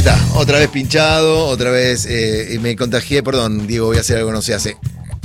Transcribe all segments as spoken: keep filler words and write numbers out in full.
Está, otra vez pinchado, otra vez eh, me contagié, perdón, Diego, voy a hacer algo que no se hace.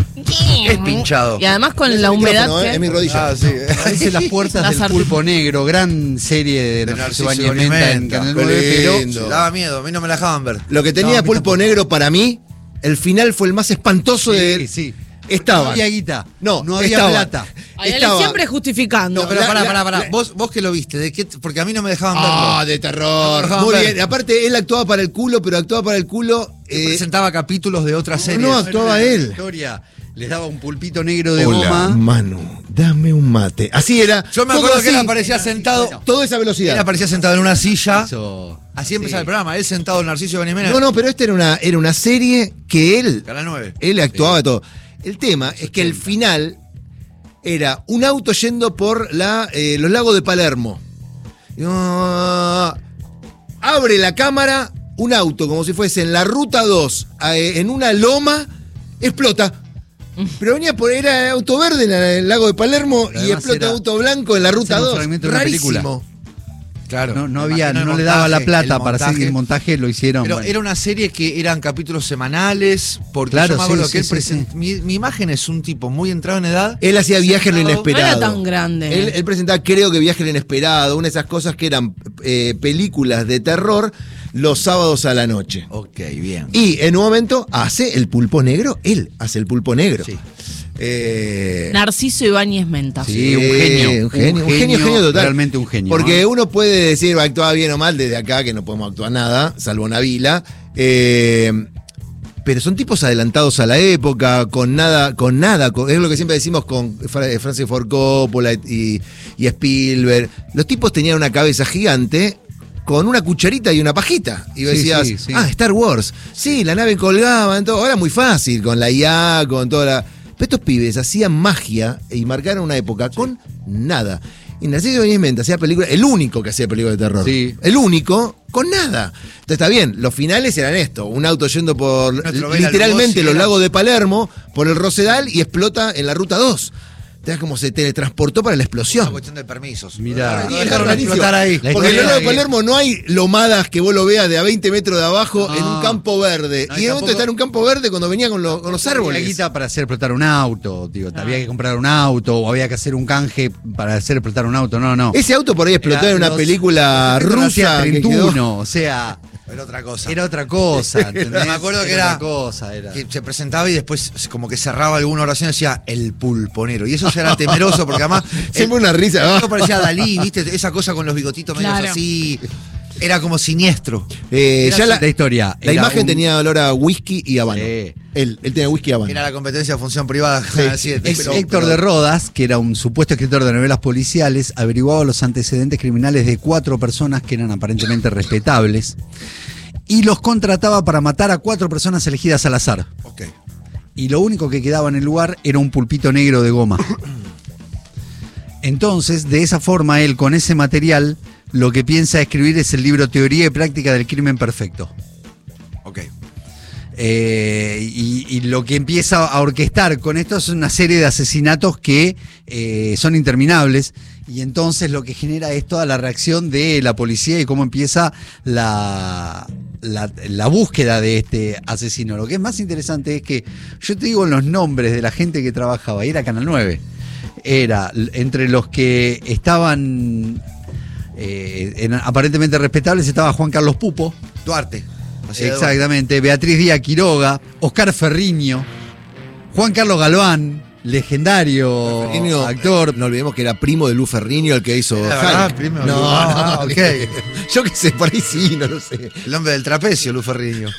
Es pinchado. Y además con Es la el humedad micrófono, que... eh, es mi rodilla. Ah, sí. Parece Las Puertas Las del Pulpo Negro, gran serie de, De Narciso Narciso Ibáñez Menta en Menta. Canal Qué nueve, pero lindo. Daba miedo, a mí no me la dejaban ver. Lo que tenía No, a mí Pulpo tampoco. Negro para mí, el final fue el más espantoso de... sí, sí. Estaba. No había guita, No, no había estaba. plata. Ay, él Estaba- siempre justificando. No, pero la- pará, la- pará, pará. la- ¿Vos, vos que lo viste, ¿de qué? Porque a mí no me dejaban Ah, verlo. de terror. No, no, Muy no, bien. no. Aparte, él actuaba para el culo, pero actuaba para el culo. Él eh, presentaba capítulos de otras series. no, actuaba Era una él. Historia. Les daba un pulpito negro de Hola, goma. Manu, dame un mate. Así era. Yo me todo acuerdo que él así, aparecía sentado. Toda esa velocidad. Él aparecía sentado en una silla. Hizo- Así empezaba sí. el programa. Él sentado en Narciso Ibáñez Menta. No, no, pero esta era una, era una serie que él, Canal nueve. él actuaba todo. El tema es que el final era un auto yendo por la, eh, los lagos de Palermo. Y, ah, abre la cámara, un auto como si fuese en la ruta dos, eh, en una loma, explota. Pero venía por, era auto verde en el lago de Palermo Pero y además explota era- auto blanco en la ruta era un dos. fragmento de una película. Rarísimo. Claro. No, no Me había, imagino no el le daba la montaje, plata el para hacer montaje. el montaje, lo hicieron. Pero bueno. era una serie que eran capítulos semanales, porque Claro, yo me acuerdo sí, que él sí, sí, present- Mi, mi imagen es un tipo muy entrado en edad. Él hacía Viaje en lo sentado- No Inesperado. era tan grande. Él, él presentaba, creo que Viaje en lo Inesperado, una de esas cosas que eran eh, películas de terror los sábados a la noche. Ok, bien. Y en un momento hace el Pulpo Negro, él hace el Pulpo Negro. Sí. Eh, Narciso Ibáñez Menta. Sí, un genio, un genio, un genio, genio total. realmente un genio, Porque ¿no? uno puede decir, va a actuar bien o mal desde acá, que no podemos actuar nada, salvo Navila. Eh, pero son tipos adelantados a la época, con nada, con nada, con- es lo que siempre decimos con Fra- Francis Ford Coppola y, y Spielberg. Los tipos tenían una cabeza gigante con una cucharita y una pajita. Y vos Sí, decías, sí, sí. ah, Star Wars. Sí, la nave colgaba, todo. Ahora muy fácil, con la I A, con toda la... Pero estos pibes hacían magia y marcaron una época con nada. Y Narciso Ibáñez Menta hacía películas, el único que hacía películas de terror. Sí. El único, con nada. Entonces está bien, los finales eran esto: un auto yendo por Nuestro Bela literalmente Lugosi los era- lagos de Palermo, por el Rosedal y explota en la ruta dos. Te das como se teletransportó para la Una explosión. cuestión de permisos. Mirá. No Y es dejaron rarísimo, explotar ahí. La Porque en historia el lago de de- Palermo no hay lomadas que vos lo veas de a veinte metros de abajo No. en un campo verde. No hay y de momento tampoco- está en un campo verde cuando venía con, lo- con los Había árboles. guita para hacer explotar un auto, digo, había que comprar un auto o había que hacer un canje para hacer explotar un auto, no, no. Ese auto por ahí explotó Era en una los- película Esto lo hacía rusa. que treinta y quedó- uno, o sea, Era otra cosa. era otra cosa, ¿entendés? Me acuerdo que Era era- otra cosa, era. Que se presentaba y después como que cerraba alguna oración y decía el pulponero. Y eso ya era temeroso porque además Siempre una risa. no parecía Dalí, ¿viste? Esa cosa con los bigotitos medios Claro. así. Era como siniestro. Eh, Era ya la, la historia. la era imagen un- tenía olor a whisky y habano. Sí. Él, él tenía whisky y habano. Era la competencia de función privada. Canal siete, Ex- pero- Héctor pero- de Rodas, que era un supuesto escritor de novelas policiales, averiguaba los antecedentes criminales de cuatro personas que eran aparentemente respetables y los contrataba para matar a cuatro personas elegidas al azar. Ok. Y lo único que quedaba en el lugar era un pulpito negro de goma. Entonces, de esa forma, él con ese material lo que piensa escribir es el libro Teoría y Práctica del Crimen Perfecto. Ok. Eh, y, y lo que empieza a orquestar con esto es una serie de asesinatos que eh, son interminables, y entonces lo que genera es toda la reacción de la policía y cómo empieza la, la, la búsqueda de este asesino. Lo que es más interesante es que yo te digo los nombres de la gente que trabajaba, y era Canal nueve. Era l- entre los que estaban eh, en- aparentemente respetables, estaba Juan Carlos Pupo. Duarte. Hacía de Exactamente, Beatriz Díaz Quiroga, Oscar Ferriño, Juan Carlos Galván, legendario Ferriño, actor. No olvidemos que era primo de Lou Ferrigno, el que hizo ¿Era Hulk. verdad? Primo de no, Lou. no, Ah, ok. Yo qué sé, por ahí sí, no lo sé. Duarte. El hombre del trapecio, Luz Ferriño.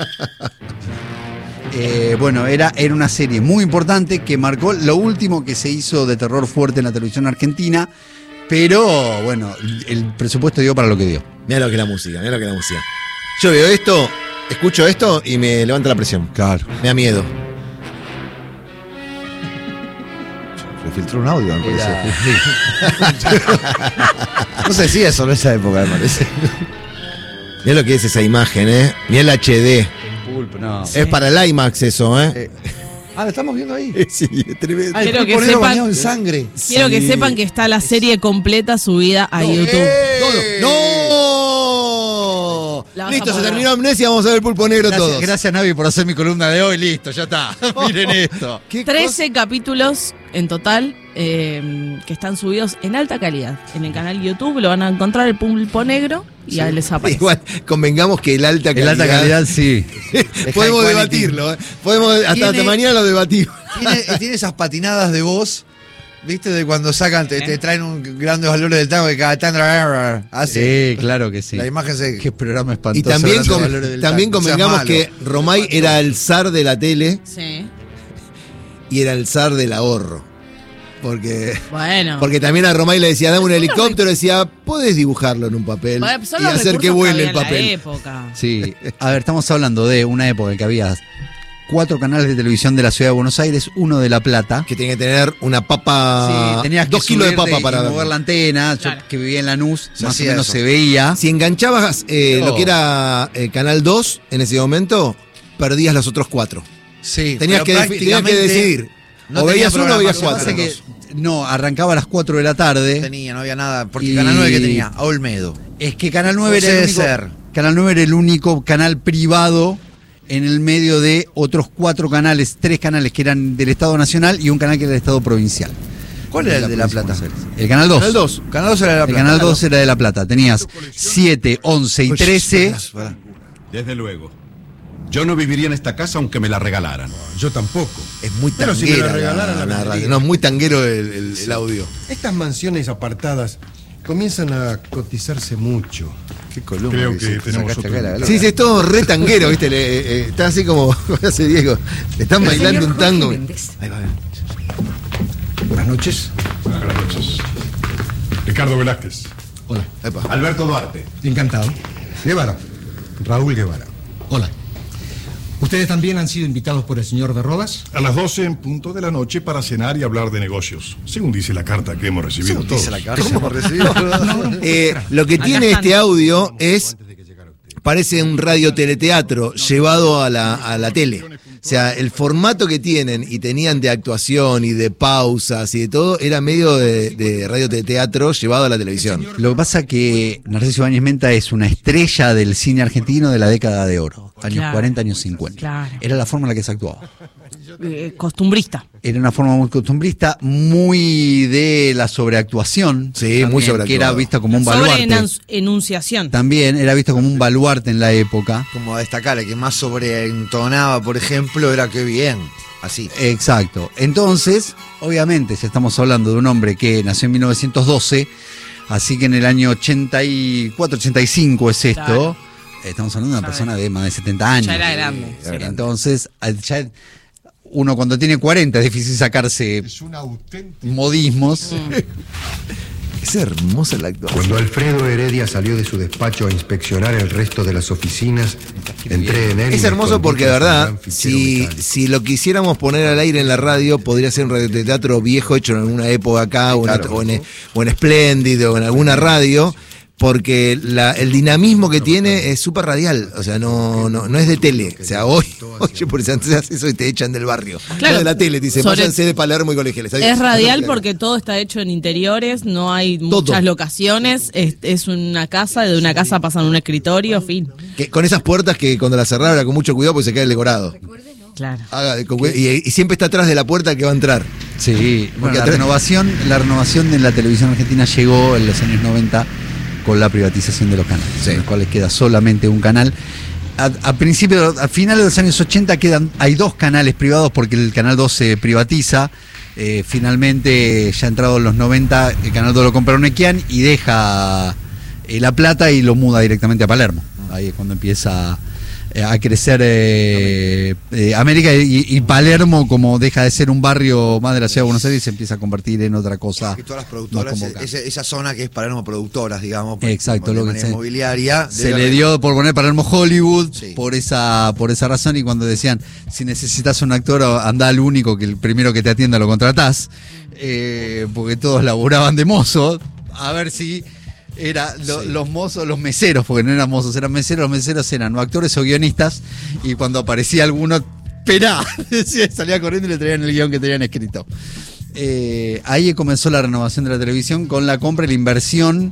Eh, bueno, era, era una serie muy importante que marcó lo último que se hizo de terror fuerte en la televisión argentina, pero bueno, el presupuesto dio para lo que dio. Mira lo que es la música, mira lo que es la música. Yo veo esto, escucho esto y me levanta la presión. Claro. Me da miedo. Se filtró un audio, me parece. Era- No sé si eso en esa época, me parece. Mira lo que es esa imagen, ¿eh? Mira el H D. Pulpo, no. Es para el IMAX eso, ¿eh? Ah, lo estamos viendo ahí. Sí, es tremendo. Ah, el Quiero que pulponero sepan- bañado en sangre. Quiero que Sí. sepan que está la serie completa subida a YouTube. Todo. ¡No! La vas a Listo, se poder terminó Amnesia, vamos a ver Pulpo Negro Gracias, todos. gracias, Navi, por hacer mi columna de hoy. Listo, ya está. Miren esto. ¿Qué trece capítulos en total eh, que están subidos en alta calidad. En el canal YouTube lo van a encontrar el Pulpo Negro y ahí les cosa? aparece. Igual, convengamos que el alta El calidad. alta calidad, sí. Podemos high debatirlo, ¿eh? Podemos, hasta, Tiene- hasta mañana lo debatimos. Tiene, tiene esas patinadas de voz, ¿viste? De cuando sacan, te, te traen un grandes valores del tango que cada tanto hace. Sí, claro que sí. La imagen se. Qué programa espantoso. Y también, Grandes con- valores del también tango. convengamos malo. que Romay era el zar de la tele Sí. y era el zar del ahorro. Porque, Bueno. porque también a Romay le decía, dame un helicóptero, decía, podés dibujarlo en un papel Bueno, son y los hacer que recursos vuele había el en papel. la época. Sí. A ver, estamos hablando de una época en que había cuatro canales de televisión de la ciudad de Buenos Aires, uno de La Plata. Que tiene que tener una papa, Sí, tenías que dos kilos de subirte papa y para mover verlo. la antena. Yo Claro. que vivía en Lanús, Se más o hacía menos eso. se veía. Si enganchabas eh, Oh. lo que era eh, Canal dos en ese momento, perdías los otros cuatro. Sí, Tenías, pero que, defi- tenías que prácticamente decidir. no o tenía veías uno o veías programación. cuatro. Pasa que no, arrancaba a las cuatro de la tarde. Tenía, no había nada. Porque Y- Canal nueve que tenía, a Olmedo. Es que Canal nueve era José el único, Ser. Canal nueve era el único canal privado en el medio de otros cuatro canales, tres canales que eran del Estado Nacional y un canal que era del Estado Provincial. ¿Cuál era el de La Plata? El Canal dos. Canal dos. Canal dos era de La El Plata. Canal dos era de La Plata. Tenías siete, once y trece. Pará. Desde luego. Yo no viviría en esta casa aunque me la regalaran. Yo tampoco. Es muy Pero si me tanguera la regalaran, la, la la radio. vendería. No, es muy tanguero el, el- el audio. Estas mansiones apartadas comienzan a cotizarse mucho. Qué columna. Creo que hiciste, tenemos sacaste otro acá la- invitado. Sí, sí, es todo re tanguero, ¿viste? Le, eh, eh, está así como hace Diego. Le están bailando un tango. Ahí va. Buenas noches. Buenas noches. Ricardo Velázquez. Hola. Epa. Alberto Duarte. Encantado. Guevara. Raúl Guevara. Hola. ¿Ustedes también han sido invitados por el señor de Rodas? A las doce en punto de la noche para cenar y hablar de negocios, según dice la carta que hemos recibido todos. Dice la carta, hemos recibido. Eh, lo que Acá tiene están. este audio es, parece un radio-teleteatro llevado a la, a la tele. O sea, el formato que tienen y tenían de actuación y de pausas y de todo, era medio de, de radio-teleteatro llevado a la televisión. Lo que pasa que Narciso Ibáñez Menta es una estrella del cine argentino de la década de oro, años Claro. cuarenta, años cincuenta. Claro. Era la forma en la que se actuaba. Eh, costumbrista. Era una forma muy costumbrista, muy de la sobreactuación. Sí, muy también, sobreactuado. Que era vista como un Sobre baluarte. enanci- enunciación. También era visto como un baluarte en la época. Como a destacar, el que más sobreentonaba, por ejemplo, era Qué bien. Así. Exacto. Entonces, obviamente, si estamos hablando de un hombre que nació en mil novecientos doce, así que en el año ochenta y cuatro, ochenta y cinco es esto. Claro. Estamos hablando de una Ya persona de más de setenta años. Ya era grande, Sí, sí. era grande. Entonces, al- ya uno cuando tiene cuarenta es difícil sacarse Es una auténtica. modismos. Es hermosa la actuación. Cuando Alfredo Heredia salió de su despacho a inspeccionar el resto de las oficinas, entré en él. y Es me hermoso escondí porque, de tras un verdad, gran fichero si, metálico. si lo quisiéramos poner al aire en la radio, podría ser un radioteatro viejo hecho en alguna época acá, o, en, claro. otra- o en, o en Splendid, o en alguna radio, porque la- el dinamismo que tiene es súper radial, o sea, no, no, no es de tele. O sea, hoy, oye, por eso antes haces eso y te echan del barrio. Claro. No de la tele, te dicen, Sobre- váyanse de Palermo y colegiales. Es radial porque todo está hecho en interiores, no hay muchas locaciones, es, es una casa, de una casa pasan a un escritorio, fin. Que, con esas puertas que cuando las cerraron era con mucho cuidado porque se cae el decorado. Claro. Haga- con cuidado, y, y siempre está atrás de la puerta que va a entrar. Sí, bueno, Porque la atrás- renovación, la renovación de la televisión argentina llegó en los años noventa con la privatización de los canales, Sí. en los cuales queda solamente un canal. A, a principios, a finales de los años ochenta quedan, hay dos canales privados porque el canal dos se privatiza. Eh, finalmente, ya entrados los noventa, el canal dos lo compra Unequian y deja eh, La Plata y lo muda directamente a Palermo. Ahí es cuando empieza eh, a crecer eh, eh, América y, y Palermo, como deja de ser un barrio más de la ciudad de Buenos Aires, se empieza a convertir en otra cosa. Que todas las más productoras, convocante. esa, esa zona que es Palermo Productoras, digamos. Exacto, de lo que manera se- inmobiliaria. Se debe le haber- dio por poner Palermo Hollywood Sí. por esa por esa razón, y cuando decían si necesitas un actor anda al único que el primero que te atienda lo contratás, eh, porque todos laburaban de mozo, a ver si era lo- los mozos, los meseros, porque no eran mozos, eran meseros, los meseros eran o actores o guionistas, y cuando aparecía alguno, esperá, decía, salía corriendo y le traían el guión que tenían escrito. Eh, ahí comenzó la renovación de la televisión con la compra y la inversión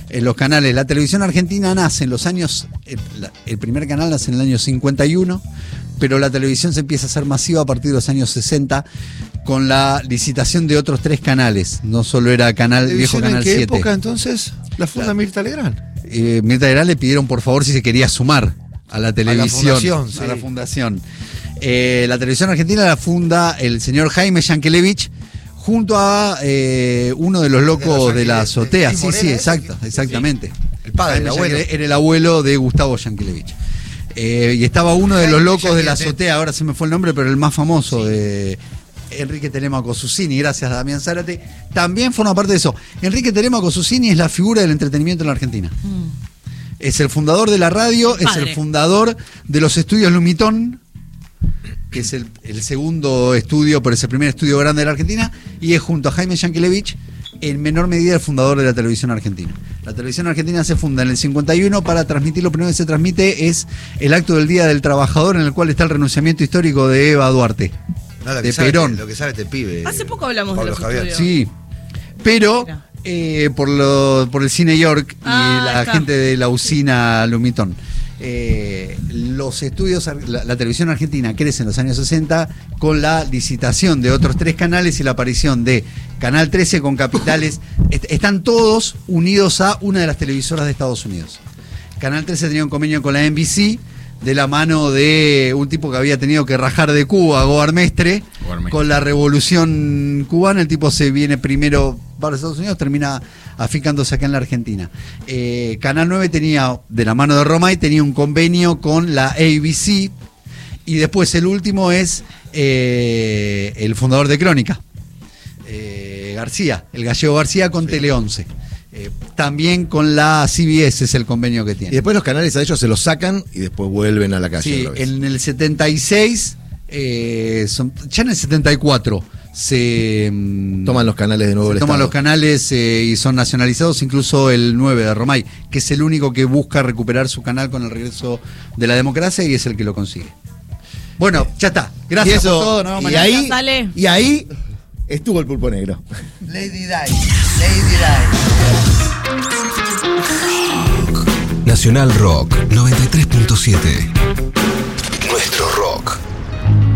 en los canales. La televisión argentina nace en los años, el, la, el primer canal nace en el año cincuenta y uno, pero la televisión se empieza a hacer masiva a partir de los años sesenta con la licitación de otros tres canales. No solo era canal viejo Canal ¿En qué siete. época entonces la funda Mirta Legrand? Eh, Mirta Legrand le pidieron por favor si se quería sumar a la televisión. A la fundación. Sí. A la fundación. Eh, la televisión argentina la funda el señor Jaime Yankelevich junto a eh, uno de los locos de, de la azotea. Sí, sí, exacto, exactamente. El padre, el abuelo. Era el abuelo de Gustavo Yankelevich. Eh, y estaba uno de los locos de la azotea, ahora se me fue el nombre, pero el más famoso, sí. de Enrique Telemaco Susini, gracias a Damián Zárate. También forma parte de eso. Enrique Telemaco Susini es la figura del entretenimiento en la Argentina. Mm. Es el fundador de la radio, Padre. Es el fundador de los estudios Lumitón, que es el, el segundo estudio, pero es el primer estudio grande de la Argentina, y es junto a Jaime Yankelevich, en menor medida el fundador de la televisión argentina. La televisión argentina se funda en el cincuenta y uno para transmitir, lo primero que se transmite es el acto del Día del Trabajador, en el cual está el renunciamiento histórico de Eva Duarte, no, lo de sabe, Perón. Lo que sabe este pibe. Hace poco hablamos Pablo de los Javier. estudios. Sí, pero eh, por, lo, por el Cine York y ah, la está. gente de la usina Lumitón. Eh, los estudios, la, la televisión argentina crece en los años sesenta con la licitación de otros tres canales y la aparición de Canal trece con capitales. Est- están todos unidos a una de las televisoras de Estados Unidos. Canal trece tenía un convenio con la N B C de la mano de un tipo que había tenido que rajar de Cuba, Goar Mestre, con la revolución cubana. El tipo se viene primero para Estados Unidos, termina aficándose acá en la Argentina. Eh, Canal nueve tenía, de la mano de Romay, tenía un convenio con la A B C, y después el último es eh, el fundador de Crónica, eh, García, el gallego García con sí. Tele once. Eh, también con la C B S es el convenio que tiene. Y después los canales a ellos se los sacan y después vuelven a la calle. Sí, otra vez. en el setenta y seis, eh, son, ya en el setenta y cuatro se toman los canales de nuevo. Se el toman Estado. los canales eh, y son nacionalizados, incluso el nueve de Romay, que es el único que busca recuperar su canal con el regreso de la democracia y es el que lo consigue. Bueno, ya está. Gracias y eso, por todo. ¿no? Y ahí, Sale. y ahí estuvo el Pulpo Negro. Lady Di, Lady Di. Nacional Rock noventa y tres punto siete.